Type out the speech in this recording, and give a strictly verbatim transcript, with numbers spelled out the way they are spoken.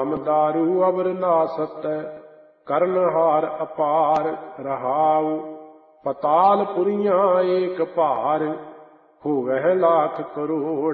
ਕਾਮ ਦਾਰੂ ਅਵਰ ਨਾਸਤੈ, ਕਰਨਹਾਰ ਅਪਾਰ ਰਹਾਉ। ਪਤਾਲ ਪੁਰੀਆਂ ਏਕ ਭਾਰ, ਹੋਵਹਿ ਲਾਖ ਕਰੋੜ।